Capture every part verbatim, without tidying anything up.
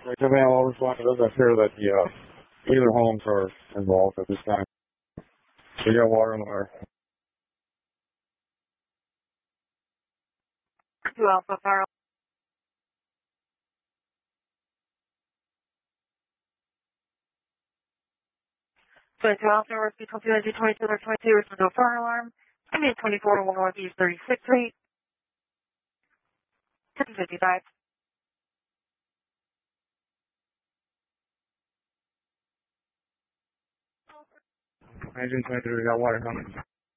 Command all respond. It doesn't appear that the, uh, either homes are involved at this time. We got water in the water. Two Alpha Fire. twenty-two Alpha, Rescue twenty-two, twenty-two, twenty-two, respond to a fire alarm. Give me a twenty-four, one Northeast thirty-six Street. ten fifty-five. Engine twenty-three, we got water coming.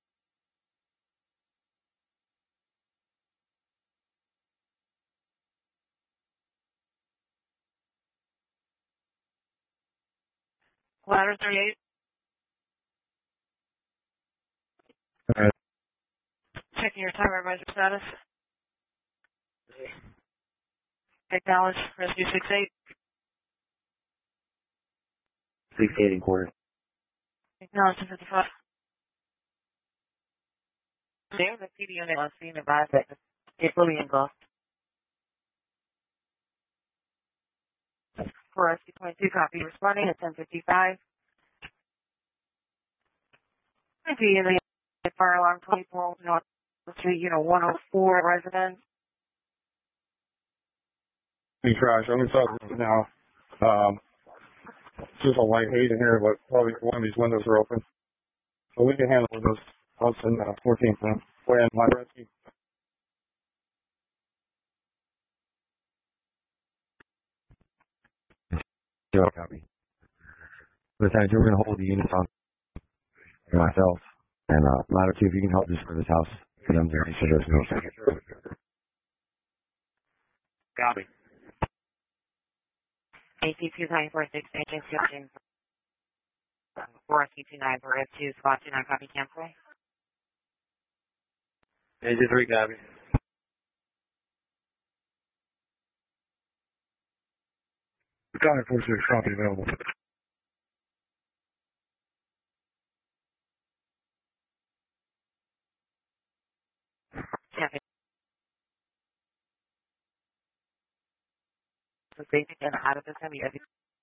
Ladder thirty-eight. Alright. Checking your timer advisor status. Acknowledge Rescue six eight. six eight and quarter. Acknowledge ten fifty-five. There, the P D unit on scene advised that it's fully engulfed. For Rescue twenty-two, copy responding at ten fifty-five. P in the fire alarm twenty-four North Street, unit one oh four residence. We crash. I'm inside now. Um, just a light haze in here, but probably one of these windows are open. So we can handle those. I'll send uh, fourteenth then. Go ahead, my rescue. Zero copy. Besides, we're going to hold the units on myself. And uh, ladder two, if you can help just for this house. Because I'm there. So there's no second. Copy. A C two nine four six, agent fifteen. Rescue two nine four F two, spot two nine, copy cancel. Agent three, copy. County four six, copy available. Copy. So basic and out of the time, you have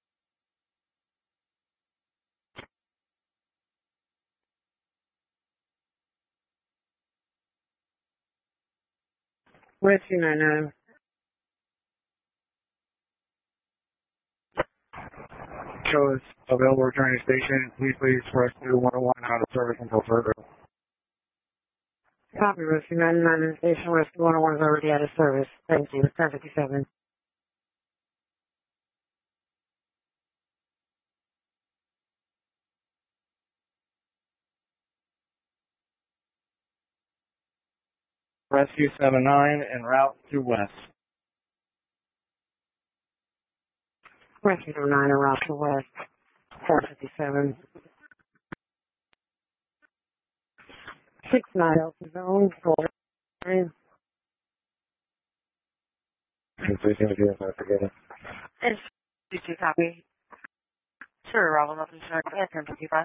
Rescue nine nine. Shows available returning station. Please please rescue one oh one out of service until further. Copy, Rescue nine nine in station, Rescue one oh one is already out of service. Thank you, ten fifty-seven. Rescue seven nine en route to west. Rescue nine around to west, four fifty-seven. six nine Delta Zone, four nine. Please indicate if I forget it. It's two copy. Sure, Robin, nothing sure. ten fifty-five.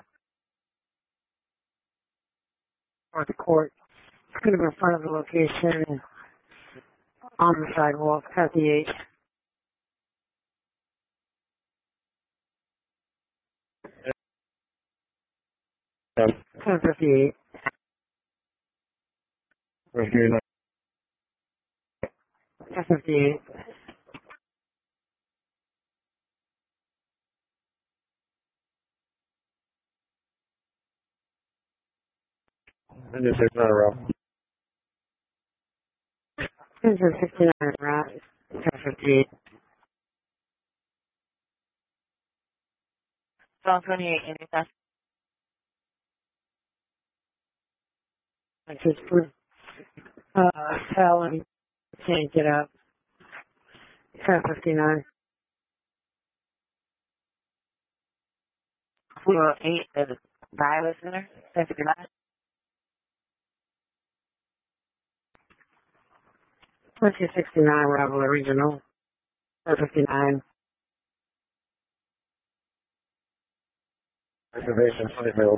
Or the court. It's going to be in front of the location on the sidewalk at the eight. ten fifty-eight. Rescue nine. ten fifty-eight. Engine six nine route. Engine sixty-nine route, ten fifty-eight. Zone twenty-eight, any fast. I just put, uh, tell and can't get up. ten fifty-nine. four oh eight at the Violet Center, ten fifty-nine. twenty sixty-nine, Rebel Regional, ten fifty-nine. Reservation site build.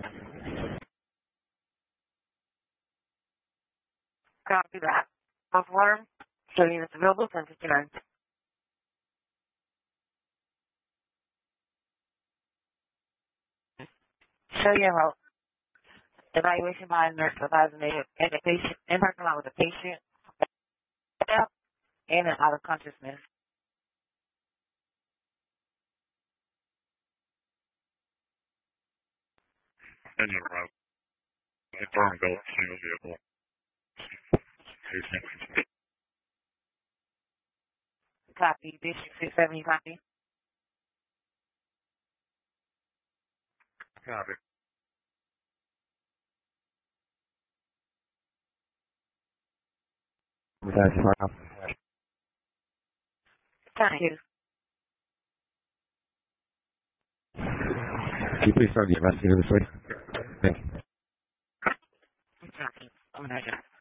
Copy that. Both water, seven units available, ten fifty-nine. Show your route. Evaluation by a nurse advising the and the patient in person along with the patient in and out of consciousness. En route. Inform go single vehicle. Patient. Copy. District six seventy copy. Copy. That's fine. Thank you. Can you please start the investigator this way? Thank you. Copy. I'm not sure.